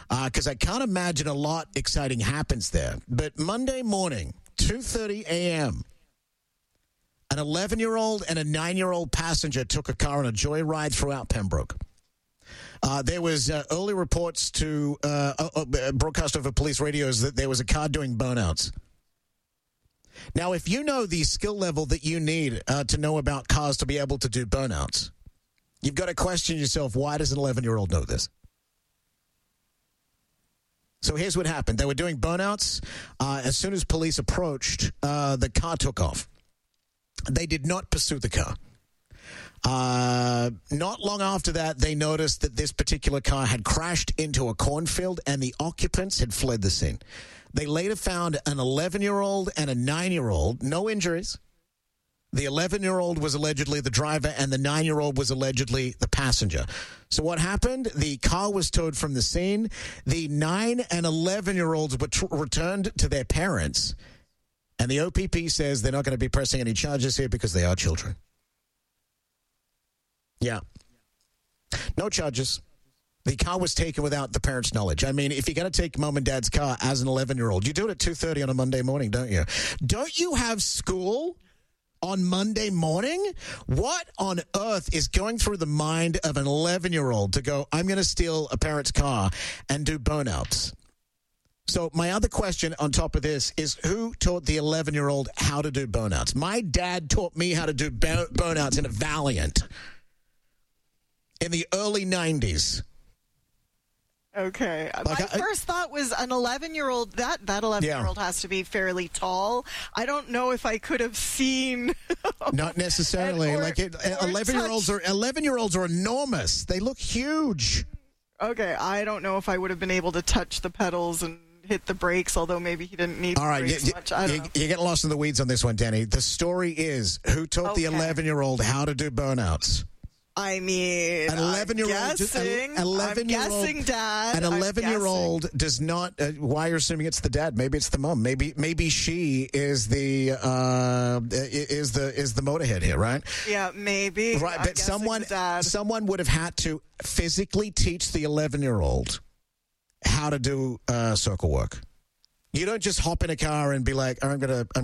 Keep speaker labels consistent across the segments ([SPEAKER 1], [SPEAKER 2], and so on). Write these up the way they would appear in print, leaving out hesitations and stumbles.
[SPEAKER 1] because I can't imagine a lot exciting happens there. But Monday morning, 2:30 a.m., an 11-year-old and a 9-year-old passenger took a car on a joyride throughout Pembroke. There was early reports to broadcast over police radios that there was a car doing burnouts. Now, if you know the skill level that you need to know about cars to be able to do burnouts, you've got to question yourself, why does an 11-year-old know this? So here's what happened. They were doing burnouts. As soon as police approached, the car took off. They did not pursue the car. Not long after that, they noticed that this particular car had crashed into a cornfield and the occupants had fled the scene. They later found an 11-year-old and a 9-year-old, no injuries. The 11-year-old was allegedly the driver and the 9-year-old was allegedly the passenger. So what happened? The car was towed from the scene. The 9 and 11-year-olds were returned to their parents. And the OPP says they're not going to be pressing any charges here because they are children. Yeah. No charges. The car was taken without the parents' knowledge. I mean, if you're going to take mom and dad's car as an 11-year-old, you do it at 2:30 on a Monday morning, don't you? Don't you have school on Monday morning? What on earth is going through the mind of an 11-year-old to go, I'm going to steal a parent's car and do burnouts? So my other question on top of this is, who taught the 11-year-old how to do burnouts? My dad taught me how to do burnouts in a Valiant in the early 90s.
[SPEAKER 2] Okay. My first thought was an 11-year-old. That 11-year-old has to be fairly tall. I don't know if I could have seen.
[SPEAKER 1] Not necessarily. 11-year-olds are enormous. They look huge.
[SPEAKER 2] Okay, I don't know if I would have been able to touch the pedals and hit the brakes, although maybe he didn't need brakes much. I don't know.
[SPEAKER 1] You're getting lost in the weeds on this one, Danny. The story is, who taught the 11-year-old how to do burnouts?
[SPEAKER 2] I mean,
[SPEAKER 1] an 11-year-old.
[SPEAKER 2] I'm guessing dad.
[SPEAKER 1] An 11-year-old does not. Why are you assuming it's the dad? Maybe it's the mom. Maybe she is the motorhead here, right?
[SPEAKER 2] Yeah, maybe.
[SPEAKER 1] Right, but someone would have had to physically teach the 11-year-old how to do circle work. You don't just hop in a car and be like, I don't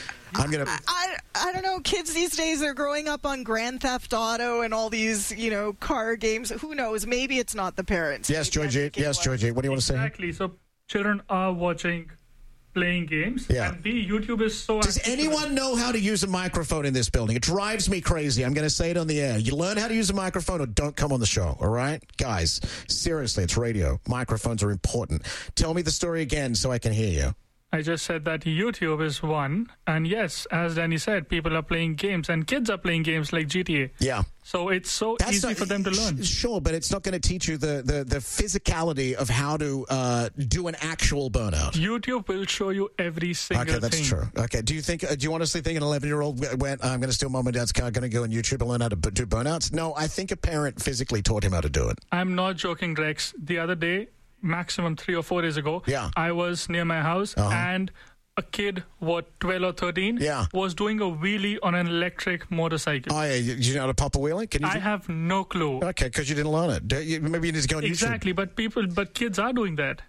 [SPEAKER 2] know. Kids these days are growing up on Grand Theft Auto and all these, car games. Who knows? Maybe it's not the parents.
[SPEAKER 1] Yes, Georgie. Georgie. What do you want to say?
[SPEAKER 3] Exactly. So children are playing games.
[SPEAKER 1] Yeah.
[SPEAKER 3] And YouTube is so...
[SPEAKER 1] Does anyone know how to use a microphone in this building? It drives me crazy. I'm going to say it on the air. You learn how to use a microphone or don't come on the show, all right? Guys, seriously, it's radio. Microphones are important. Tell me the story again so I can hear you.
[SPEAKER 3] I just said that YouTube is one. And yes, as Danny said, people are playing games and kids are playing games like GTA.
[SPEAKER 1] Yeah.
[SPEAKER 3] So it's easy for them to learn.
[SPEAKER 1] Sure, but it's not going to teach you the physicality of how to do an actual burnout.
[SPEAKER 3] YouTube will show you every single thing.
[SPEAKER 1] Okay, that's true. Okay, do you honestly think an 11-year-old went, I'm going to steal mom and dad's car, going to go on YouTube and learn how to do burnouts? No, I think a parent physically taught him how to do it.
[SPEAKER 3] I'm not joking, Rex. The other day, maximum 3 or 4 days ago, I was near my house and a kid, 12 or 13, was doing a wheelie on an electric motorcycle.
[SPEAKER 1] Oh, yeah. You know how to pop a wheelie?
[SPEAKER 3] I have no clue.
[SPEAKER 1] Okay, because you didn't learn it. Maybe you need to go on YouTube.
[SPEAKER 3] Exactly, but kids are doing that.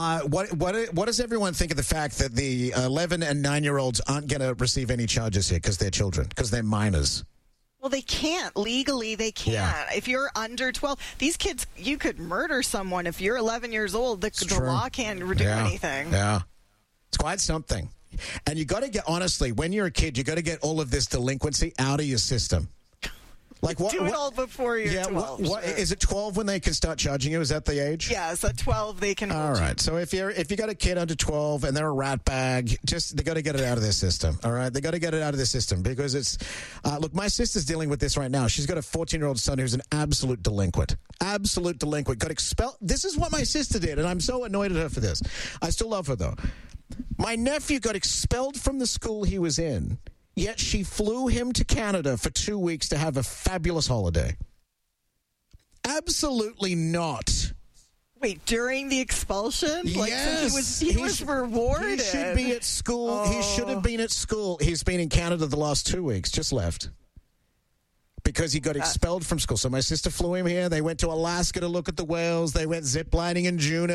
[SPEAKER 1] What does everyone think of the fact that the 11 and 9-year-olds aren't going to receive any charges here because they're children, because they're minors?
[SPEAKER 2] Well, they can't. Legally, they can't.
[SPEAKER 1] Yeah.
[SPEAKER 2] If you're under 12, these kids, you could murder someone. If you're 11 years old, the law can't do anything.
[SPEAKER 1] Yeah. It's quite something. And you got to get, honestly, when you're a kid, you got to get all of this delinquency out of your system. Like
[SPEAKER 2] do it all before you're 12.
[SPEAKER 1] Is it 12 when they can start charging you? Is that the age?
[SPEAKER 2] Yeah, so 12 they can.
[SPEAKER 1] All right. So if you got a kid under 12 and they're a rat bag, they got to get it out of their system. All right, they got to get it out of their system because it's. Look, my sister's dealing with this right now. She's got a 14-year-old son who's an absolute delinquent. Absolute delinquent. Got expelled. This is what my sister did, and I'm so annoyed at her for this. I still love her though. My nephew got expelled from the school he was in. Yet she flew him to Canada for 2 weeks to have a fabulous holiday. Absolutely not.
[SPEAKER 2] Wait, during the expulsion?
[SPEAKER 1] Yes.
[SPEAKER 2] So he was rewarded.
[SPEAKER 1] He should be at school. Oh. He should have been at school. He's been in Canada the last 2 weeks, just left. Because he got expelled from school. So my sister flew him here. They went to Alaska to look at the whales. They went ziplining in Juneau.